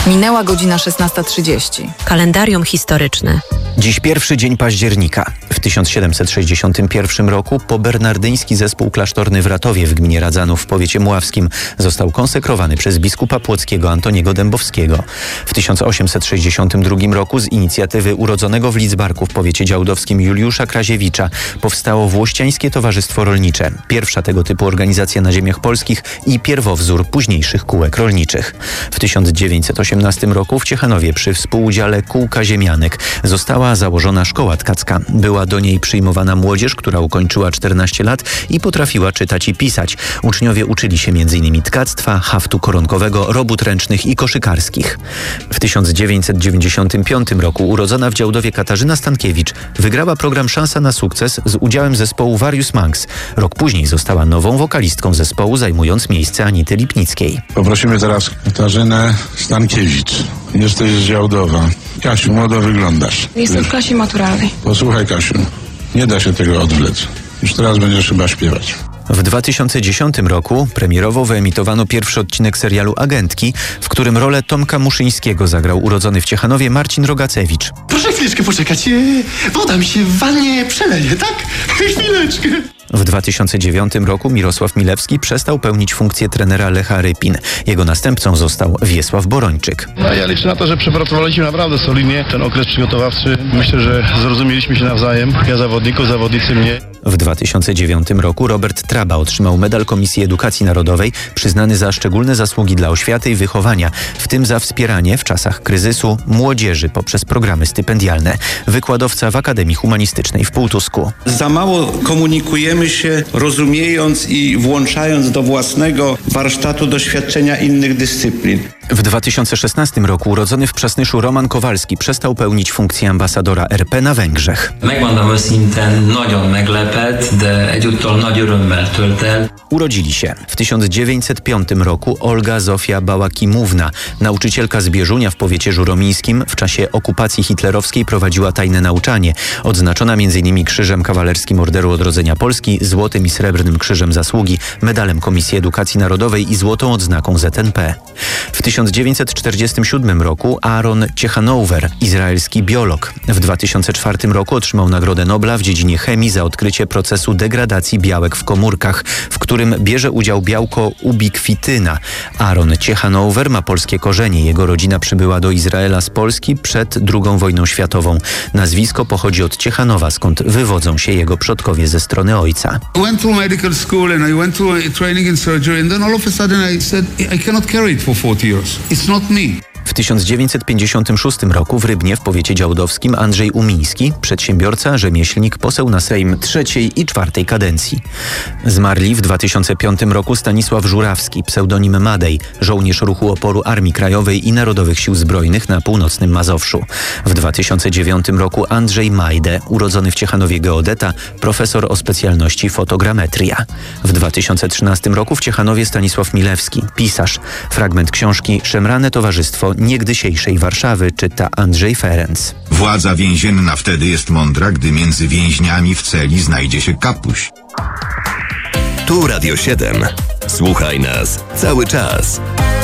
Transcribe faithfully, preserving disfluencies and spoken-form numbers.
Minęła godzina szesnasta trzydzieści. Kalendarium historyczne. Dziś pierwszy dzień października. W tysiąc siedemset sześćdziesiątym pierwszym roku pobernardyński zespół klasztorny w Ratowie w gminie Radzanów w powiecie mławskim został konsekrowany przez biskupa płockiego Antoniego Dębowskiego. W tysiąc osiemset sześćdziesiątym drugim roku z inicjatywy urodzonego w Lidzbarku w powiecie działdowskim Juliusza Kraziewicza powstało Włościańskie Towarzystwo Rolnicze, pierwsza tego typu organizacja na ziemiach polskich i pierwowzór późniejszych kółek rolniczych. W tysiąc dziewięćset osiemnastym roku w Ciechanowie przy współudziale Kółka Ziemianek została założona szkoła tkacka. Była do niej przyjmowana młodzież, która ukończyła czternaście lat i potrafiła czytać i pisać. Uczniowie uczyli się między innymi tkactwa, haftu koronkowego, robót ręcznych i koszykarskich. W tysiąc dziewięćset dziewięćdziesiątym piątym roku urodzona w Działdowie Katarzyna Stankiewicz wygrała program Szansa na sukces z udziałem zespołu Various Monks. Rok później została nową wokalistką zespołu, zajmując miejsce Anity Lipnickiej. Poprosimy teraz Katarzynę Stankiewicz. Jesteś z Działdowa. Kasiu, młodo wyglądasz. Jestem w klasie maturalnej. Posłuchaj, Kasiu, nie da się tego odwlec. Już teraz będziesz chyba śpiewać. W dwa tysiące dziesiątym roku premierowo wyemitowano pierwszy odcinek serialu Agentki, w którym rolę Tomka Muszyńskiego zagrał urodzony w Ciechanowie Marcin Rogacewicz. Proszę chwileczkę poczekać. Woda mi się w wannie przeleje, tak? Chwileczkę. W dwa tysiące dziewiątym roku Mirosław Milewski przestał pełnić funkcję trenera Lecha Rypin. Jego następcą został Wiesław Borończyk. No, ja liczę na to, że przepracowaliśmy naprawdę solidnie ten okres przygotowawczy. Myślę, że zrozumieliśmy się nawzajem. Ja zawodników, zawodnicy mnie. W dwa tysiące dziewiątym roku Robert Traba otrzymał Medal Komisji Edukacji Narodowej przyznany za szczególne zasługi dla oświaty i wychowania, w tym za wspieranie w czasach kryzysu młodzieży poprzez programy stypendialne. Wykładowca w Akademii Humanistycznej w Półtusku. Za mało komunikujemy się, rozumiejąc i włączając do własnego warsztatu doświadczenia innych dyscyplin. W dwa tysiące szesnastym roku urodzony w Przasnyszu Roman Kowalski przestał pełnić funkcję ambasadora R P na Węgrzech. Megmondom őszintén, nagyon meglepett, de egyúttal nagy örömmel tölt el. Urodzili się w tysiąc dziewięćset piątym roku Olga Zofia Bałakimówna, nauczycielka z Bieżunia w powiecie żuromińskim. W czasie okupacji hitlerowskiej prowadziła tajne nauczanie. Odznaczona między innymi Krzyżem Kawalerskim Orderu Odrodzenia Polski, Złotym i Srebrnym Krzyżem Zasługi, Medalem Komisji Edukacji Narodowej i Złotą Odznaką Z N P. W tysiąc dziewięćset czterdziestym siódmym roku Aaron Ciechanover, izraelski biolog. W dwa tysiące czwartym roku otrzymał Nagrodę Nobla w dziedzinie chemii za odkrycie procesu degradacji białek w komórkach, w którym bierze udział białko ubikwityna. Aaron Ciechanover ma polskie korzenie. Jego rodzina przybyła do Izraela z Polski przed drugą wojną światową. Nazwisko pochodzi od Ciechanowa, skąd wywodzą się jego przodkowie ze strony ojca. I went through medical school and I went through training in surgery and then all of a sudden I said I cannot carry it for forty years. It's not me. W tysiąc dziewięćset pięćdziesiątym szóstym roku w Rybnie w powiecie działdowskim Andrzej Umiński, przedsiębiorca, rzemieślnik, poseł na Sejm trzeciej i czwartej kadencji. Zmarli w dwa tysiące piątym roku Stanisław Żurawski, pseudonim Madej, żołnierz ruchu oporu Armii Krajowej i Narodowych Sił Zbrojnych na północnym Mazowszu. W dwa tysiące dziewiątym roku Andrzej Majde, urodzony w Ciechanowie geodeta, profesor o specjalności fotogrametria. W dwa tysiące trzynastym roku w Ciechanowie Stanisław Milewski, pisarz. Fragment książki Szemrane Towarzystwo niegdysiejszej Warszawy czyta Andrzej Ferenc. Władza więzienna wtedy jest mądra, gdy między więźniami w celi znajdzie się kapuś. Tu Radio siedem. Słuchaj nas cały czas.